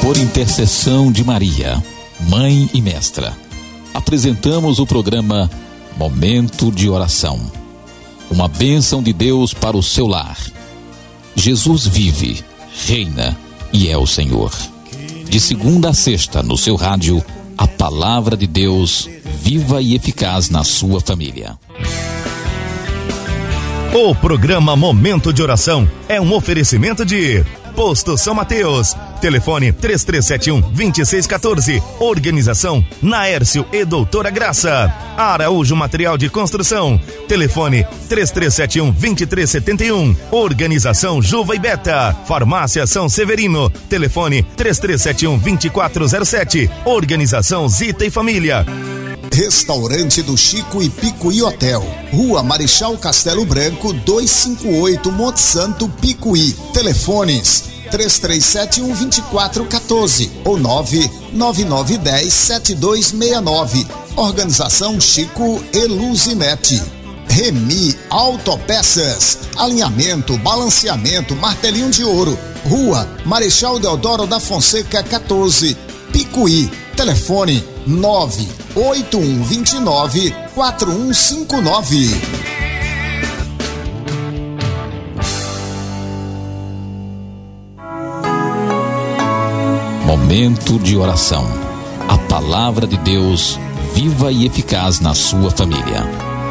Por intercessão de Maria, Mãe e Mestra, apresentamos o programa Momento de Oração. Uma bênção de Deus para o seu lar. Jesus vive, reina e é o Senhor. De segunda a sexta, no seu rádio, a palavra de Deus, viva e eficaz na sua família. O programa Momento de Oração é um oferecimento de Posto São Mateus. Telefone 3371-2614. Organização Naércio e Doutora Graça. Araújo Material de Construção. Telefone 3371-2371. Organização Juva e Beta. Farmácia São Severino. Telefone 3371-2407. Organização Zita e Família. Restaurante do Chico e Picuí Hotel, Rua Marechal Castelo Branco, 258, Monte Santo, Picuí. Telefones 3371-2414 ou 99910-7269. Organização Chico e Luzinete. Remi Autopeças, alinhamento, balanceamento, martelinho de ouro. Rua Marechal Deodoro da Fonseca, 14, Picuí. Telefone 98129-4159. Momento de oração. A palavra de Deus, viva e eficaz na sua família.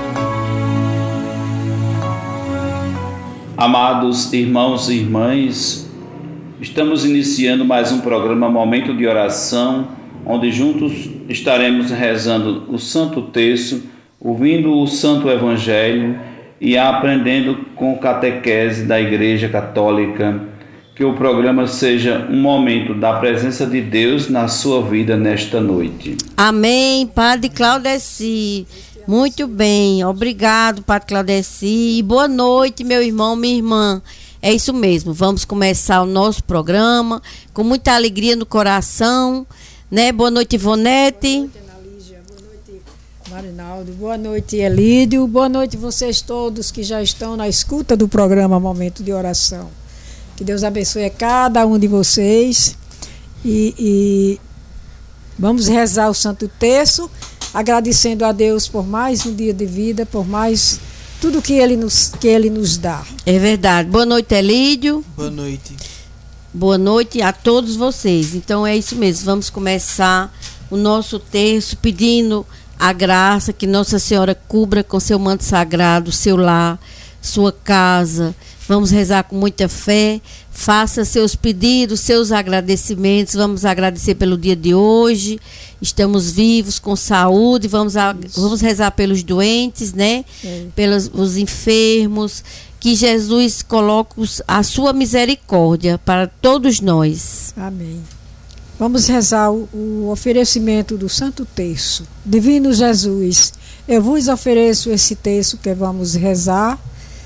Amados irmãos e irmãs, estamos iniciando mais um programa Momento de Oração, onde juntos estaremos rezando o Santo Terço, ouvindo o Santo Evangelho e aprendendo com catequese da Igreja Católica. Que o programa seja um momento da presença de Deus na sua vida nesta noite. Amém, Padre Claudeci. Muito bem, obrigado, Padre Claudeci. E boa noite, meu irmão, minha irmã. É isso mesmo, vamos começar o nosso programa com muita alegria no coração. Né? Boa noite, Ivonete. Boa noite, Ana Lígia. Boa noite, Marinaldo. Boa noite, Elídio. Boa noite, vocês todos que já estão na escuta do programa Momento de Oração. Que Deus abençoe a cada um de vocês. E vamos rezar o Santo Terço, agradecendo a Deus por mais um dia de vida, por mais tudo que Ele nos dá. É verdade. Boa noite, Elídio. Boa noite. Boa noite a todos vocês. Então é isso mesmo, vamos começar o nosso terço pedindo a graça que Nossa Senhora cubra com seu manto sagrado, seu lar, sua casa. Vamos rezar com muita fé, faça seus pedidos, seus agradecimentos. Vamos agradecer pelo dia de hoje, estamos vivos, com saúde, vamos rezar pelos doentes, né? Pelos os enfermos. Que Jesus coloque a sua misericórdia para todos nós. Amém. Vamos rezar o oferecimento do Santo Terço. Divino Jesus, eu vos ofereço esse terço que vamos rezar,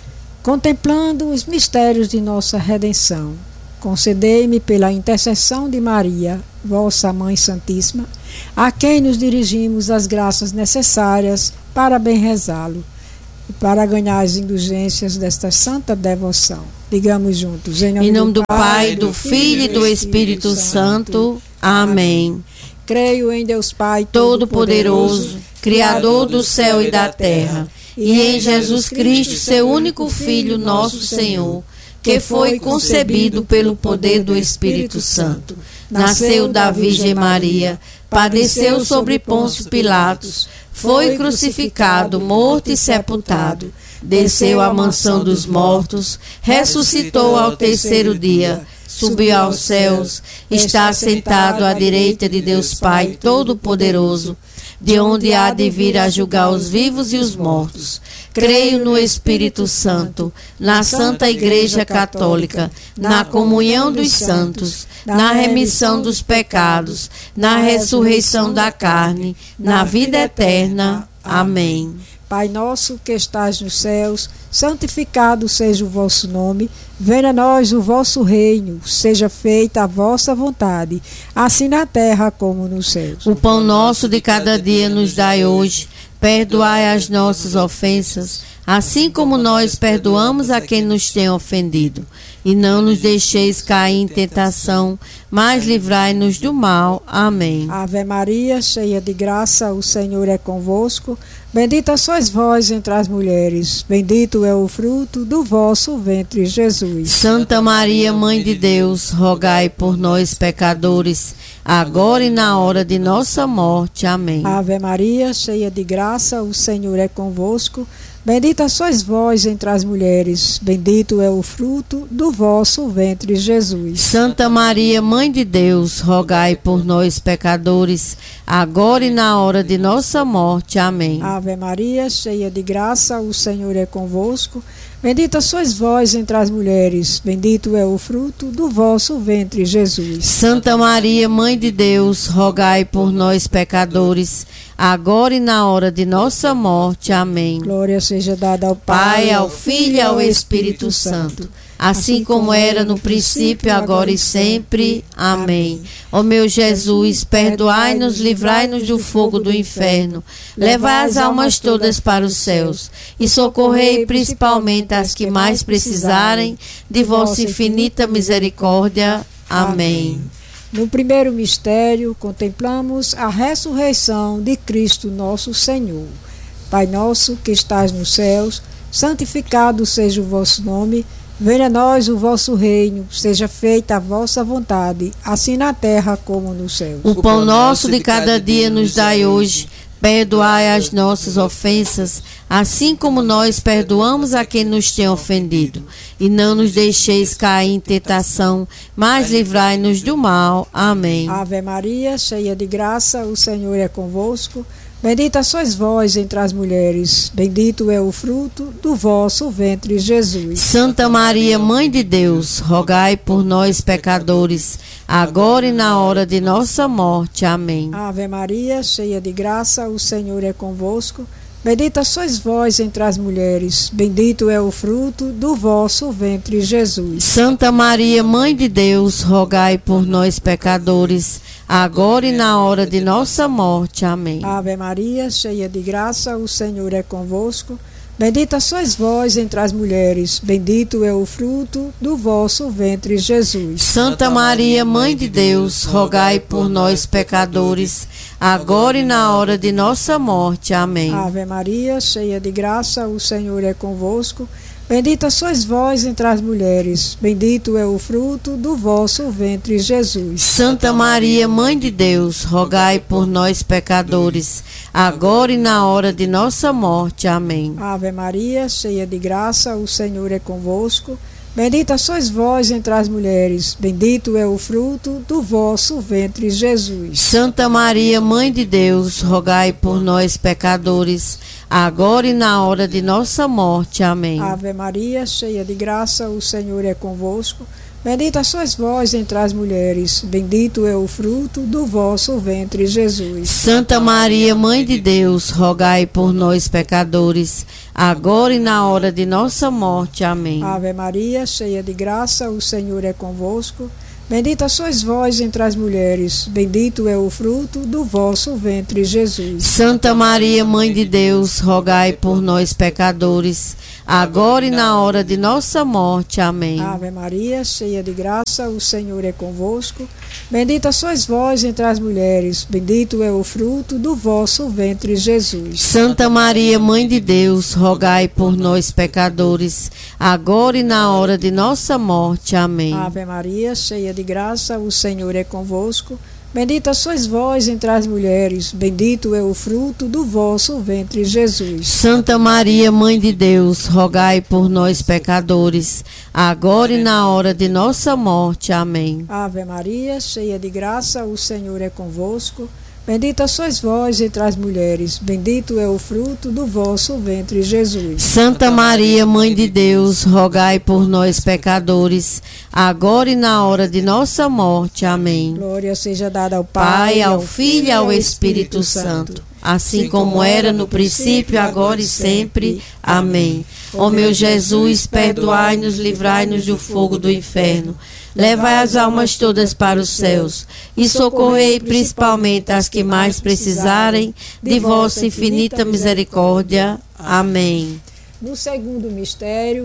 contemplando os mistérios de nossa redenção. Concedei-me pela intercessão de Maria, vossa Mãe Santíssima, a quem nos dirigimos as graças necessárias para bem rezá-lo. E para ganhar as indulgências desta santa devoção. Digamos juntos. Em nome do Pai, do Filho e do Espírito Santo. Amém. Creio em Deus Pai Todo-Poderoso, Criador do céu e da terra, e em Jesus Cristo, seu único Filho, nosso Senhor, que foi concebido pelo poder do Espírito Santo. Nasceu da Virgem Maria, padeceu sobre Pôncio Pilatos, foi crucificado, morto e sepultado, desceu à mansão dos mortos, ressuscitou ao terceiro dia, subiu aos céus, está sentado à direita de Deus Pai Todo-Poderoso, de onde há de vir a julgar os vivos e os mortos. Creio no Espírito Santo, na Santa Igreja Católica, na comunhão dos santos, na remissão dos pecados, na ressurreição da carne, na vida eterna. Amém. Pai nosso que estás nos céus, santificado seja o vosso nome, venha a nós o vosso reino, seja feita a vossa vontade, assim na terra como nos céus. O pão nosso de cada dia nos dai hoje, perdoai as nossas ofensas, assim como nós perdoamos a quem nos tem ofendido. e não nos deixeis cair em tentação, mas livrai-nos do mal. Amém. Ave Maria, cheia de graça, o Senhor é convosco. Bendita sois vós entre as mulheres, bendito é o fruto do vosso ventre, Jesus. Santa Maria, Mãe de Deus, rogai por nós, pecadores, agora e na hora de nossa morte. Amém. Ave Maria, cheia de graça, o Senhor é convosco. Bendita sois vós entre as mulheres, bendito é o fruto do vosso ventre, Jesus. Santa Maria, Mãe de Deus, rogai por nós, pecadores, agora e na hora de nossa morte. Amém. Ave Maria, cheia de graça, o Senhor é convosco. Bendita sois vós entre as mulheres, bendito é o fruto do vosso ventre, Jesus. Santa Maria, Mãe de Deus, rogai por nós, pecadores, agora e na hora de nossa morte. Amém. Glória seja dada ao Pai, ao Filho e ao Espírito Santo, assim como era no princípio, agora e sempre. Amém. Ó meu Jesus, perdoai-nos, livrai-nos do fogo do inferno, levai as almas todas para os céus e socorrei principalmente as que mais precisarem de vossa infinita misericórdia. Amém. No primeiro mistério, contemplamos a ressurreição de Cristo nosso Senhor. Pai nosso que estás nos céus, santificado seja o vosso nome. Venha a nós o vosso reino, seja feita a vossa vontade, assim na terra como no céu. O pão nosso de cada dia nos dai hoje. Perdoai as nossas ofensas, assim como nós perdoamos a quem nos tem ofendido. E não nos deixeis cair em tentação, mas livrai-nos do mal. Amém. Ave Maria, cheia de graça, o Senhor é convosco. Bendita sois vós entre as mulheres, bendito é o fruto do vosso ventre, Jesus. Santa Maria, Mãe de Deus, rogai por nós, pecadores, agora e na hora de nossa morte. Amém. Ave Maria, cheia de graça, o Senhor é convosco. Bendita sois vós entre as mulheres, bendito é o fruto do vosso ventre, Jesus. Santa Maria, Mãe de Deus, rogai por nós, pecadores, agora e na hora de nossa morte. Amém. Ave Maria, cheia de graça, o Senhor é convosco. Bendita sois vós entre as mulheres, bendito é o fruto do vosso ventre, Jesus. Santa Maria, Mãe de Deus, rogai por nós, pecadores, agora e na hora de nossa morte. Amém. Ave Maria, cheia de graça, o Senhor é convosco. Bendita sois vós entre as mulheres, bendito é o fruto do vosso ventre, Jesus. Santa Maria, Mãe de Deus, rogai por nós, pecadores, agora e na hora de nossa morte. Amém. Ave Maria, cheia de graça, o Senhor é convosco. Bendita sois vós entre as mulheres, bendito é o fruto do vosso ventre, Jesus. Santa Maria, Mãe de Deus, rogai por nós, pecadores, agora e na hora de nossa morte. Amém. Ave Maria, cheia de graça, o Senhor é convosco. Bendita sois vós entre as mulheres, bendito é o fruto do vosso ventre, Jesus. Santa Maria, Mãe de Deus, rogai por nós, pecadores, agora e na hora de nossa morte. Amém. Ave Maria, cheia de graça, o Senhor é convosco. Bendita sois vós entre as mulheres, bendito é o fruto do vosso ventre, Jesus. Santa Maria, Mãe de Deus, rogai por nós, pecadores, agora e na hora de nossa morte. Amém. Ave Maria, cheia de graça, o Senhor é convosco. Bendita sois vós entre as mulheres, bendito é o fruto do vosso ventre, Jesus. Santa Maria, Mãe de Deus, rogai por nós, pecadores, agora e na hora de nossa morte. Amém. Ave Maria, cheia de graça, o Senhor é convosco. Bendita sois vós entre as mulheres, bendito é o fruto do vosso ventre, Jesus. Santa Maria, Mãe de Deus, rogai por nós, pecadores, agora e na hora de nossa morte. Amém. Ave Maria, cheia de graça, o Senhor é convosco. Bendita sois vós entre as mulheres, bendito é o fruto do vosso ventre, Jesus. Santa Maria, Mãe de Deus, rogai por nós, pecadores, agora e na hora de nossa morte. Amém. Glória seja dada ao Pai, ao Filho e ao Espírito Santo, assim como era no princípio, agora e sempre. Amém. Ó meu Jesus, perdoai-nos, livrai-nos do fogo do inferno. Levai as almas todas para os céus e socorrei principalmente as que mais precisarem de vossa infinita misericórdia. Amém. No segundo mistério,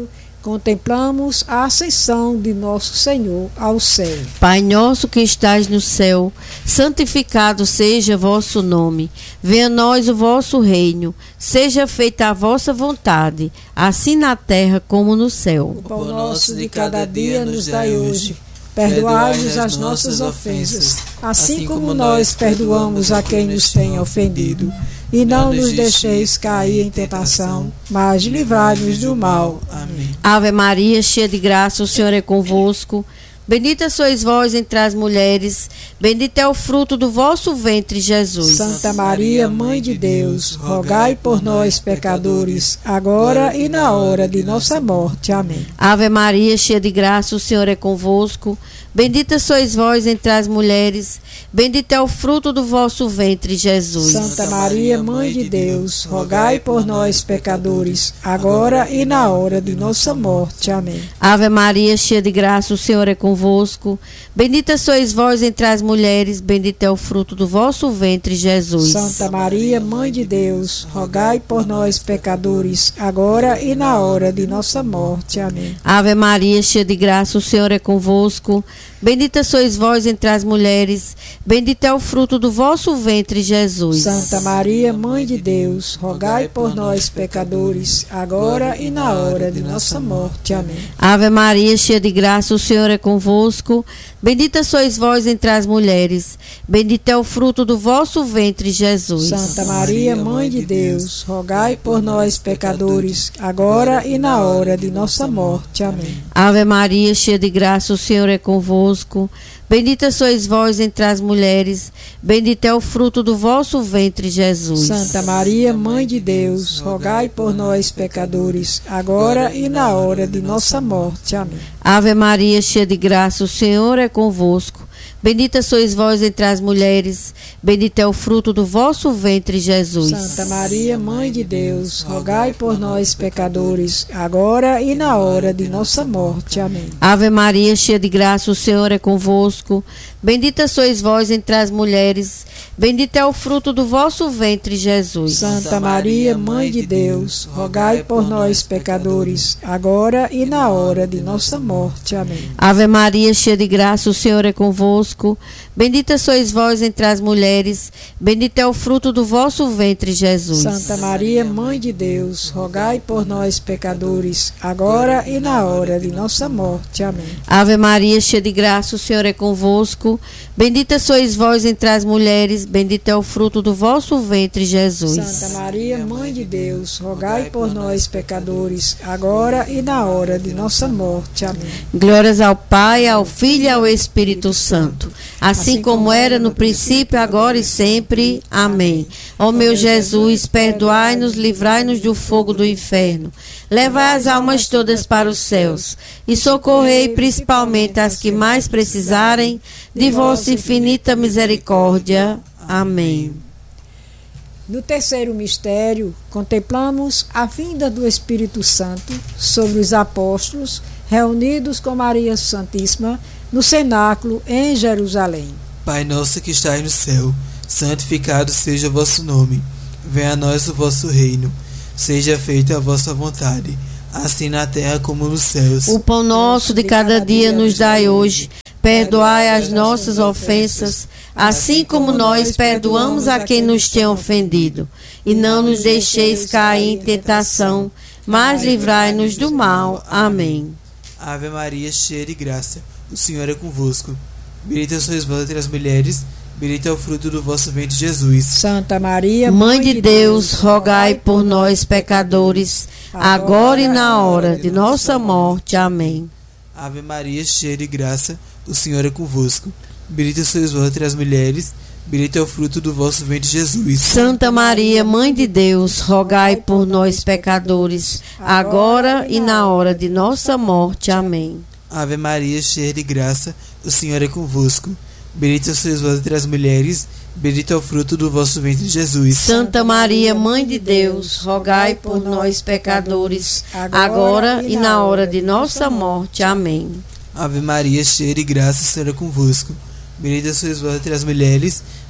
contemplamos a ascensão de nosso Senhor ao céu. Pai nosso que estás no céu, santificado seja vosso nome. Venha a nós o vosso reino. Seja feita a vossa vontade, assim na terra como no céu. O pão nosso de cada dia nos dai hoje. Perdoai-nos as nossas ofensas, assim como nós perdoamos a quem nos tem ofendido. E não nos deixeis cair em tentação, mas livrai-nos do mal. Amém. Ave Maria, cheia de graça, o Senhor é convosco. Bendita sois vós entre as mulheres, bendito é o fruto do vosso ventre, Jesus. Santa Maria, Mãe de Deus, rogai por nós, pecadores, agora e na hora de nossa morte. Amém. Ave Maria, cheia de graça, o Senhor é convosco. Bendita sois vós entre as mulheres, bendito é o fruto do vosso ventre, Jesus. Santa Maria, Mãe de Deus, rogai por nós, pecadores, agora e na hora de nossa morte. Amém. Ave Maria, cheia de graça, o Senhor é convosco. Bendita sois vós entre as mulheres, bendito é o fruto do vosso ventre, Jesus. Santa Maria, Mãe de Deus, rogai por nós, pecadores, agora e na hora de nossa morte. Amém. Ave Maria, cheia de graça, o Senhor é convosco. Bendita sois vós entre as mulheres, bendito é o fruto do vosso ventre, Jesus. Santa Maria, Mãe de Deus, rogai por nós, pecadores, agora e na hora de nossa morte. Amém. Ave Maria, cheia de graça, o Senhor é convosco. Bendita sois vós entre as mulheres, bendito é o fruto do vosso ventre, Jesus. Santa Maria, Mãe de Deus, rogai por nós, pecadores, agora e na hora de nossa morte. Amém. Ave Maria, cheia de graça, o Senhor é convosco. Bendita sois vós entre as mulheres, bendito é o fruto do vosso ventre, Jesus. Santa Maria, Mãe de Deus, rogai por nós, pecadores, agora e na hora de nossa morte. Amém. Ave Maria, cheia de graça, o Senhor é convosco. Bendita sois vós entre as mulheres, bendito é o fruto do vosso ventre, Jesus. Santa Maria, Mãe de Deus, rogai por nós, pecadores, agora e na hora de nossa morte. Amém. Ave Maria, cheia de graça, o Senhor é convosco. Bendita sois vós entre as mulheres, bendito é o fruto do vosso ventre, Jesus. Santa Maria, Mãe de Deus, rogai por nós, pecadores, agora e na hora de nossa morte. Amém. Ave Maria, cheia de graça, o Senhor é convosco. Bendita sois vós entre as mulheres, bendito é o fruto do vosso ventre, Jesus. Santa Maria, Mãe de Deus, rogai por nós, pecadores, agora e na hora de nossa morte. Amém. Ave Maria, cheia de graça, o Senhor é convosco. Bendita sois vós entre as mulheres, bendito é o fruto do vosso ventre, Jesus. Santa Maria, Mãe de Deus, rogai por nós, pecadores, agora e na hora de nossa morte. Amém. Glórias ao Pai, ao Filho e ao Espírito Santo, assim como era no princípio, agora e sempre. Amém. Ó meu Jesus, perdoai-nos, livrai-nos do fogo do inferno, levai as almas todas para os céus e socorrei principalmente as que mais precisarem de vossa infinita misericórdia. Amém. No terceiro mistério, contemplamos a vinda do Espírito Santo sobre os apóstolos reunidos com Maria Santíssima no cenáculo em Jerusalém. Pai nosso que estais no céu, santificado seja o vosso nome. Venha a nós o vosso reino. Seja feita a vossa vontade, assim na terra como nos céus. O pão nosso de cada dia nos dai hoje. Perdoai as nossas ofensas, assim como nós perdoamos a quem nos tem ofendido. E não nos deixeis cair em tentação, mas livrai-nos do mal. Amém. Ave Maria, cheia de graça, o Senhor é convosco. Bendita sois vós entre as mulheres, bendito é o fruto do vosso ventre, Jesus. Santa Maria, Mãe de Deus, rogai por nós, pecadores, agora e na hora de nossa morte. Amém. Ave Maria, cheia de graça, o Senhor é convosco. Bendita sois vós entre as mulheres, bendito é o fruto do vosso ventre, Jesus. Santa Maria, Mãe de Deus, rogai por nós, pecadores, agora e na hora de nossa morte. Amém. Ave Maria, cheia de graça, o Senhor é convosco. Bendita sois vós entre as mulheres, bendito é o fruto do vosso ventre, Jesus. Santa Maria, Mãe de Deus, rogai por nós, pecadores, agora e na hora de nossa morte. Amém. Ave Maria, cheia de graça, o Senhor é convosco. Bendita sois vós entre as mulheres,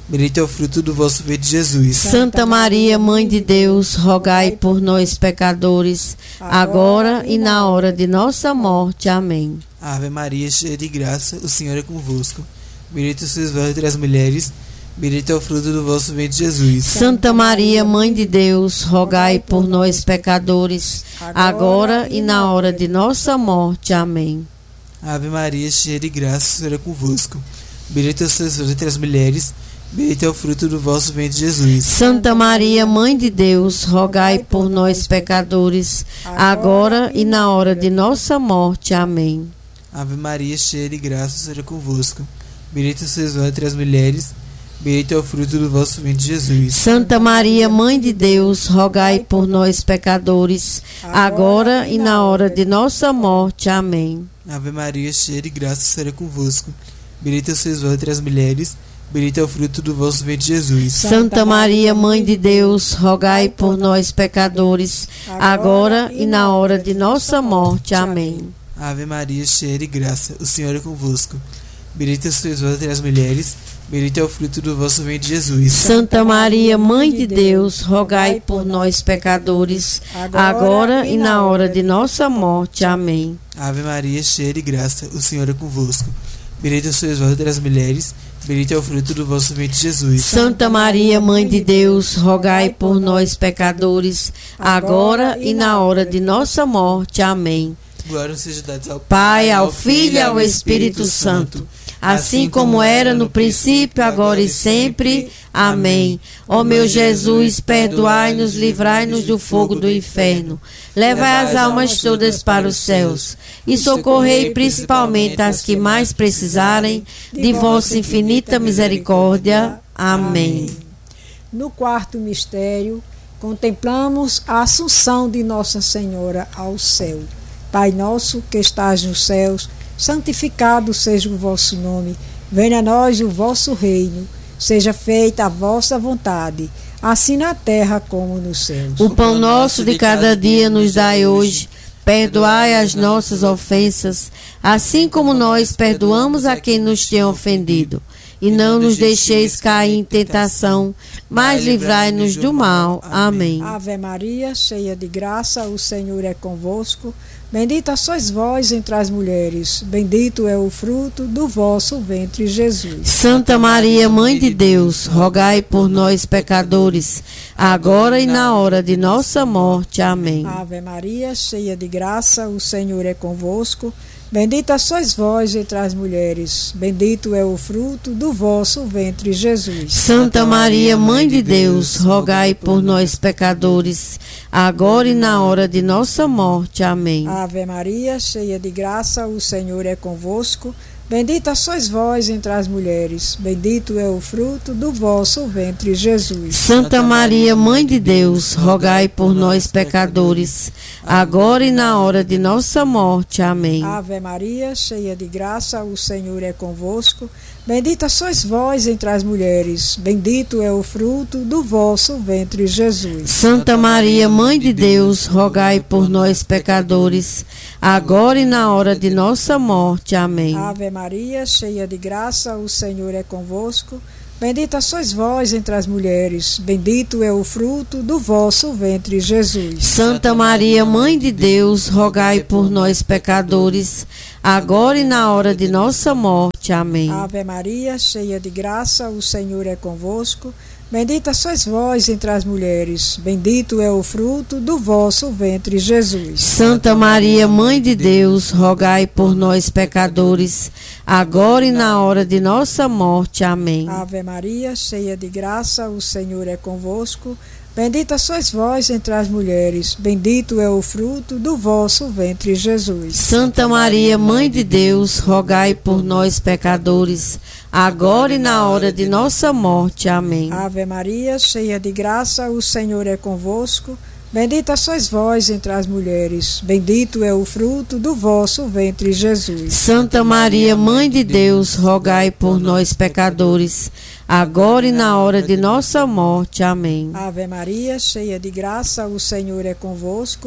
bendito é o fruto do vosso ventre, Jesus. Santa Maria, Mãe de Deus, rogai por nós, pecadores, agora e na hora de nossa morte. Amém. Ave Maria, cheia de graça, o Senhor é convosco. Bendita sois vós entre as mulheres, bendito é o fruto do vosso ventre, Jesus. Santa Maria, Mãe de Deus, rogai por nós, pecadores, agora e na hora de nossa morte. Amém. Ave Maria, cheia de graça, o Senhor é convosco. Bendita sois vós entre as mulheres, bendito é o fruto do vosso ventre, Jesus. Santa Maria, Mãe de Deus, rogai por nós, pecadores, agora e na hora de nossa morte. Amém. Ave Maria, cheia de graça, o Senhor é convosco. Bendita sois vós entre as mulheres, bendito é o fruto do vosso ventre, Jesus. Santa Maria, Mãe de Deus, rogai por nós, pecadores, agora e na hora de nossa morte. Amém. Ave Maria, cheia de graça, o Senhor é convosco. Bendita sois vós entre as mulheres, bendito é o fruto do vosso ventre, Jesus. Santa Maria, Mãe de Deus, rogai por nós, pecadores, agora e na hora de nossa morte. Amém. Ave Maria, cheia de graça, o Senhor é convosco. Bendita sois vós entre as mulheres, bendito é o fruto do vosso ventre, Jesus. Santa Maria, Mãe de Deus, rogai por nós, pecadores, agora e na hora de nossa morte. Amém. Ave Maria, cheia de graça, o Senhor é convosco. Bendita sois vós entre as mulheres, bendito é o fruto do vosso ventre, Jesus. Santa Maria, Mãe de Deus, rogai por nós, pecadores, agora e na hora de nossa morte. Amém. Glória seja dada ao Pai, ao Filho e ao Espírito Santo, assim como era no princípio, agora e sempre. Amém. Ó meu Jesus, perdoai-nos, livrai-nos do fogo do inferno, levai as almas todas para os céus e socorrei principalmente as que mais precisarem de vossa infinita misericórdia. Amém. No quarto mistério, contemplamos a assunção de Nossa Senhora ao céu. Pai nosso que estás nos céus, santificado seja o vosso nome. Venha a nós o vosso reino. Seja feita a vossa vontade, assim na terra como nos céus. O pão nosso de cada dia nos dai hoje. Perdoai as nossas ofensas, assim como nós perdoamos a quem nos tem ofendido. E não nos deixeis cair em tentação, mas livrai-nos do mal. Amém. Ave Maria, cheia de graça, o Senhor é convosco. Bendita sois vós entre as mulheres, bendito é o fruto do vosso ventre, Jesus. Santa Maria, Mãe de Deus, rogai por nós, pecadores, agora e na hora de nossa morte. Amém. Ave Maria, cheia de graça, o Senhor é convosco. Bendita sois vós entre as mulheres, bendito é o fruto do vosso ventre, Jesus. Santa Maria, Mãe de Deus, rogai por nós, pecadores, agora e na hora de nossa morte. Amém. Ave Maria, cheia de graça, o Senhor é convosco. Bendita sois vós entre as mulheres, bendito é o fruto do vosso ventre, Jesus. Santa Maria, Mãe de Deus, rogai por nós, pecadores, agora e na hora de nossa morte. Amém. Ave Maria, cheia de graça, o Senhor é convosco. Bendita sois vós entre as mulheres, bendito é o fruto do vosso ventre, Jesus. Santa Maria, Mãe de Deus, rogai por nós, pecadores, agora e na hora de nossa morte. Amém. Ave Maria, cheia de graça, o Senhor é convosco. Bendita sois vós entre as mulheres, bendito é o fruto do vosso ventre, Jesus. Santa Maria, Mãe de Deus, rogai por nós, pecadores, agora e na hora de nossa morte. Amém. Ave Maria, cheia de graça, o Senhor é convosco. Bendita sois vós entre as mulheres, bendito é o fruto do vosso ventre, Jesus. Santa Maria, Mãe de Deus, rogai por nós, pecadores, agora e na hora de nossa morte. Amém. Ave Maria, cheia de graça, o Senhor é convosco. Bendita sois vós entre as mulheres, bendito é o fruto do vosso ventre, Jesus. Santa Maria, Mãe de Deus, rogai por nós, pecadores, agora e na hora de nossa morte. Amém. Ave Maria, cheia de graça, o Senhor é convosco. Bendita sois vós entre as mulheres, bendito é o fruto do vosso ventre, Jesus. Santa Maria, Mãe de Deus, rogai por nós, pecadores, agora e na hora de nossa morte. Amém. Ave Maria, cheia de graça, o Senhor é convosco.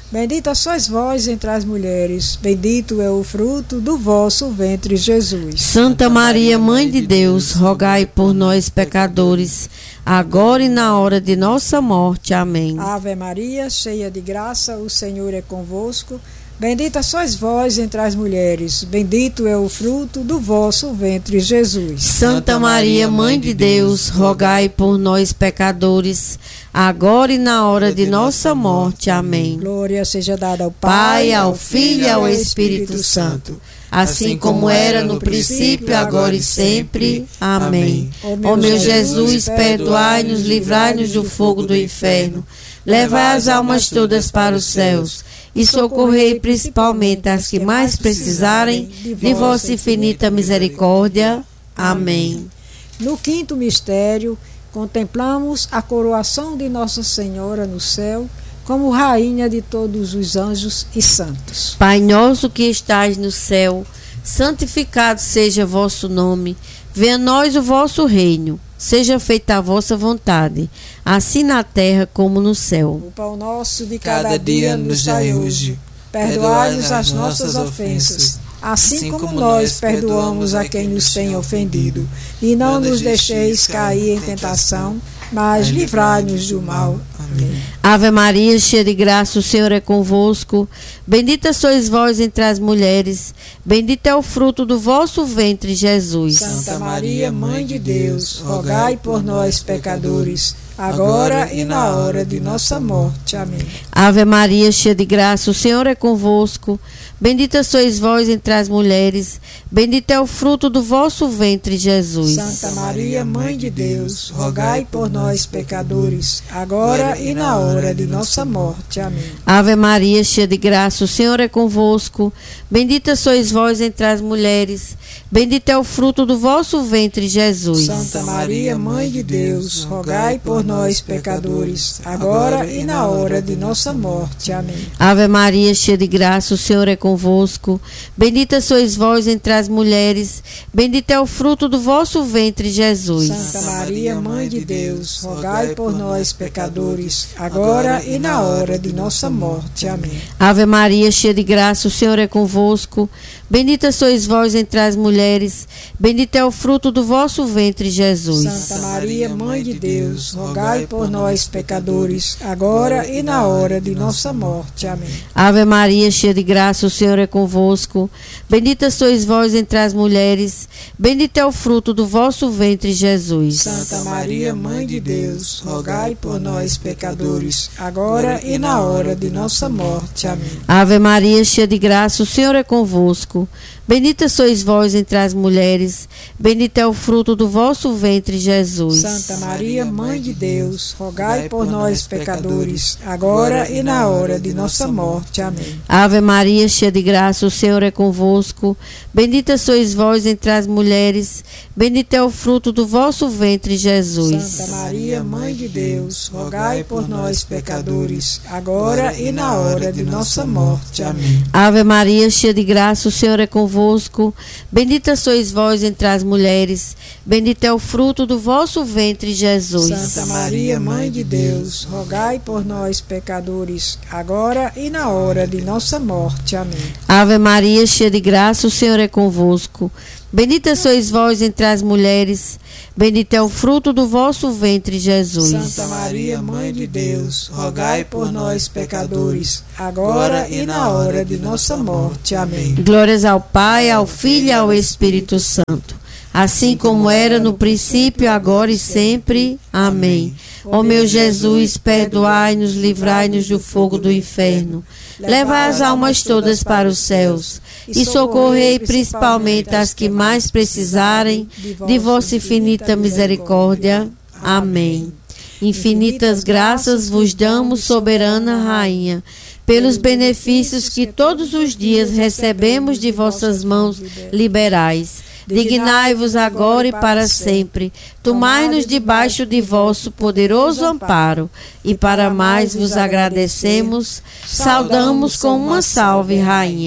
Bendita sois vós entre as mulheres, bendito é o fruto do vosso ventre, Jesus. Santa Maria, Mãe de Deus, rogai por nós, pecadores, agora e na hora de nossa morte. Amém. Ave Maria, cheia de graça, o Senhor é convosco. Bendita sois vós entre as mulheres, bendito é o fruto do vosso ventre, Jesus. Santa Maria, Mãe de Deus, rogai por nós, pecadores, agora e na hora de nossa morte. Amém. Glória seja dada ao Pai, ao Filho e ao Espírito Santo, assim como era no princípio, agora e sempre. Amém. Ó meu Jesus, perdoai-nos, livrai-nos do fogo do inferno, levai as almas todas para os céus e socorrei principalmente as que mais precisarem de vossa infinita misericórdia. Amém. No quinto mistério, contemplamos a coroação de Nossa Senhora no céu como rainha de todos os anjos e santos. Pai nosso que estais no céu, santificado seja vosso nome. Venha a nós o vosso reino. Seja feita a vossa vontade, assim na terra como no céu. O pão nosso de cada dia nos dai hoje. Perdoai-nos as nossas ofensas, assim como nós perdoamos a quem nos tem ofendido. E não nos deixeis cair em tentação, mas livrai-nos do mal. Amém. Ave Maria, cheia de graça, o Senhor é convosco. Bendita sois vós entre as mulheres, bendito é o fruto do vosso ventre, Jesus. Santa Maria, Mãe de Deus, rogai por nós, pecadores, agora e na hora de nossa morte. Amém. Ave Maria, cheia de graça, o Senhor é convosco. Bendita sois vós entre as mulheres, bendito é o fruto do vosso ventre, Jesus. Santa Maria, Mãe de Deus, rogai por nós, pecadores, agora e na hora de nossa morte. Amém. Ave Maria, cheia de graça, o Senhor é convosco. Bendita sois vós entre as mulheres, bendito é o fruto do vosso ventre, Jesus. Santa Maria, Mãe de Deus, rogai por nós, pecadores, agora e na hora de nossa morte. Amém. Ave Maria, cheia de graça, o Senhor é convosco. Bendita sois vós entre as mulheres, bendito é o fruto do vosso ventre, Jesus. Santa Maria, Mãe de Deus, rogai por nós, pecadores, agora e na hora de nossa morte. Amém. Ave Maria, cheia de graça, o Senhor é convosco. Bendita sois vós entre as mulheres, bendito é o fruto do vosso ventre, Jesus. Santa Maria, Mãe de Deus, rogai por nós, pecadores, agora e na hora de nossa morte. Amém. Ave Maria, cheia de graça, o Senhor é convosco. Bendita sois vós entre as mulheres, bendito é o fruto do vosso ventre, Jesus. Santa Maria, Mãe de Deus, rogai por nós, pecadores, agora e na hora de nossa morte. Amém. Ave Maria, cheia de graça, o Senhor é convosco. Bendita sois vós entre as mulheres, bendito é o fruto do vosso ventre, Jesus. Santa Maria, Mãe de Deus, rogai por nós, pecadores, agora e na hora de nossa morte. Amém. Ave Maria, cheia de graça, o Senhor é convosco. Bendita sois vós entre as mulheres, bendito é o fruto do vosso ventre, Jesus. Santa Maria, Mãe de Deus, rogai por nós, pecadores, agora e na hora de nossa morte. Amém. Ave Maria, cheia de graça, o Senhor é convosco. Bendita sois vós entre as mulheres, bendito é o fruto do vosso ventre, Jesus. Santa Maria, Mãe de Deus, rogai por nós, pecadores, agora e na hora de nossa morte. Amém. Ave Maria, cheia de graça, o Senhor é convosco. Bendita sois vós entre as mulheres, bendito é o fruto do vosso ventre, Jesus. Santa Maria, Mãe de Deus, rogai por nós, pecadores, agora e na hora de nossa morte. Amém. Glórias ao Pai, ao Filho e ao Espírito Santo, assim como era no princípio, agora e sempre. Amém. Ó meu Jesus, perdoai-nos, livrai-nos do fogo do inferno, levai as almas todas para os céus e socorrei principalmente as que mais precisarem de vossa infinita misericórdia. Amém. Infinitas graças vos damos, soberana Rainha, pelos benefícios que todos os dias recebemos de vossas mãos liberais. Dignai-vos agora e para sempre, tomai-nos debaixo de vosso poderoso amparo, e para mais vos agradecemos, saudamos com uma salve, Rainha.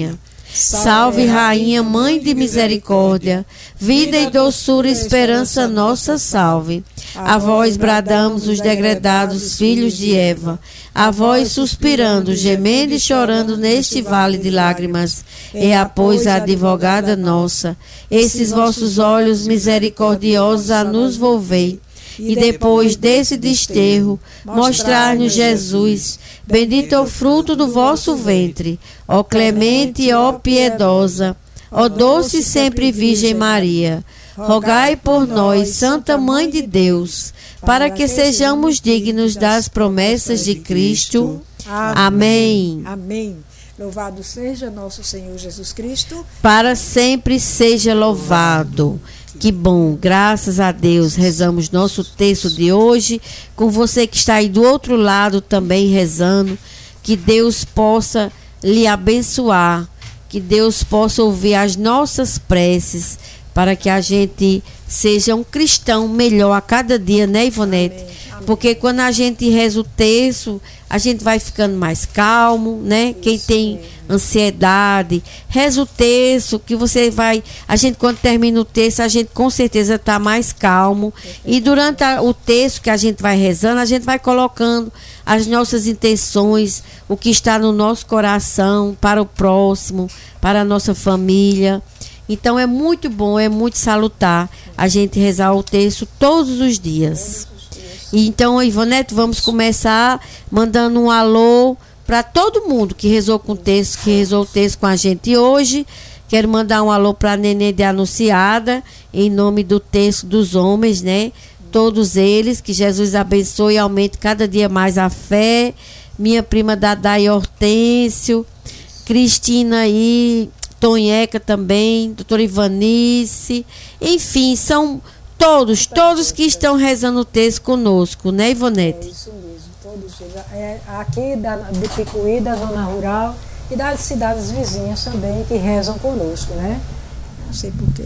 Salve, Rainha, Mãe de Misericórdia, vida e doçura, esperança nossa, salve. A vós bradamos os degredados filhos de Eva, a vós suspirando, gemendo e chorando neste vale de lágrimas. E pois, advogada nossa, esses vossos olhos misericordiosos a nos volvei. E depois desse desterro, mostrar-nos Jesus, bendito é o fruto do vosso ventre, ó clemente e ó piedosa, ó doce e sempre Virgem Maria. Rogai por nós, Santa Mãe de Deus, para que sejamos dignos das promessas de Cristo. Amém. Amém. Louvado seja nosso Senhor Jesus Cristo. Para sempre seja louvado. Que bom, graças a Deus, rezamos nosso texto de hoje, com você que está aí do outro lado também rezando, que Deus possa lhe abençoar, que Deus possa ouvir as nossas preces, para que a gente seja um cristão melhor a cada dia, né, Ivonete? Amém. Amém. Porque quando a gente reza o texto, a gente vai ficando mais calmo, né? Isso. Quem tem ansiedade, reza o texto, que você vai... A gente, quando termina o texto, a gente com certeza está mais calmo. E durante o texto que a gente vai rezando, a gente vai colocando as nossas intenções, o que está no nosso coração, para o próximo, para a nossa família. Então é muito bom, é muito salutar a gente rezar o texto todos os dias. E então, Ivonete, vamos começar mandando um alô para todo mundo que rezou com o texto, que rezou o texto com a gente hoje. Quero mandar um alô para a Nenê de Anunciada, em nome do texto dos homens, né? Todos eles, que Jesus abençoe e aumente cada dia mais a fé. Minha prima Dadai Hortêncio, Cristina aí, Tonheca também, doutora Ivanice, enfim, são todos que estão rezando o texto conosco, né, Ivonete? É isso mesmo, todos eles. Aqui de Picuí, da zona rural e das cidades vizinhas também que rezam conosco, né? Não sei porquê.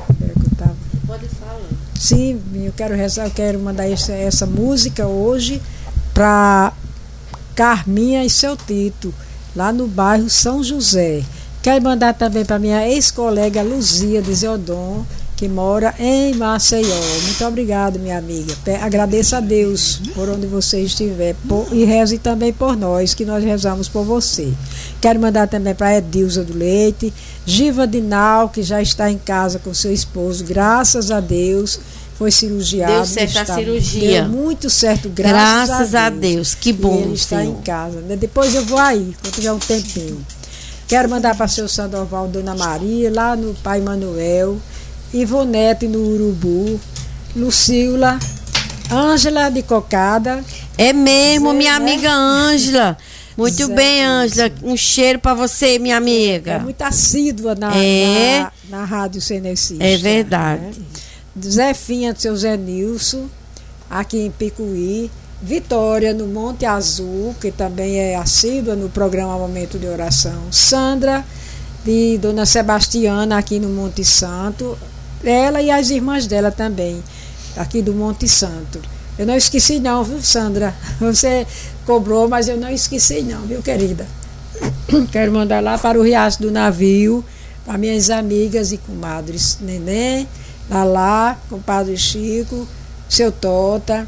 Pode falar. Sim, eu quero rezar, eu quero mandar essa música hoje para Carminha e seu Tito, lá no bairro São José. Quero mandar também para minha ex-colega Luzia de Zeodon, que mora em Maceió. Muito obrigado, minha amiga. Agradeço a Deus por onde você estiver e reze também por nós, que nós rezamos por você. Quero mandar também para Edilza do Leite, Giva Dinal, que já está em casa com seu esposo, graças a Deus. Foi cirurgiado. Deu certo a cirurgia. Deu muito certo, graças a Deus. Que bom. E ele está em casa. Depois eu vou aí, quando tiver um tempinho. Quero mandar para seu Sandoval, Dona Maria, lá no Pai Manuel, Ivonete no Urubu, Lucila, Ângela de Cocada. É mesmo, Zé, minha amiga Ângela. Muito Zé, bem, Ângela. Um cheiro para você, minha amiga. É muito assídua na Rádio Cenecista. É verdade. Né? Zefinha do seu Zé Nilson, aqui em Picuí. Vitória no Monte Azul, que também é assídua no programa Momento de Oração. Sandra, de Dona Sebastiana, aqui no Monte Santo. Ela e as irmãs dela também, aqui do Monte Santo. Eu não esqueci não, viu, Sandra? Você cobrou, mas eu não esqueci não, viu, querida? Quero mandar lá para o Riacho do Navio, para minhas amigas e comadres Nenê, Lalá, compadre Chico, seu Tota,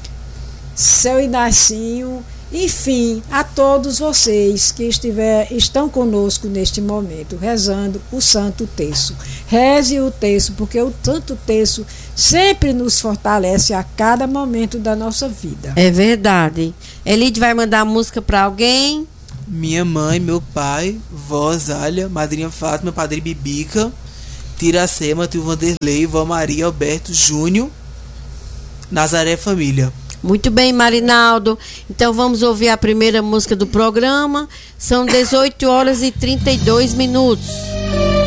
seu Inacinho, enfim, a todos vocês que estão conosco neste momento, rezando o Santo Terço. Reze o terço, porque o Santo Terço sempre nos fortalece a cada momento da nossa vida. É verdade. Elide vai mandar música para alguém? Minha mãe, meu pai, vó Zália, madrinha Fátima, padrinho Bibica, Tiracema, tio Vanderlei, vó Maria, Alberto, Júnior, Nazaré Família. Muito bem, Marinaldo. Então vamos ouvir a primeira música do programa. São 18 horas e 32 minutos.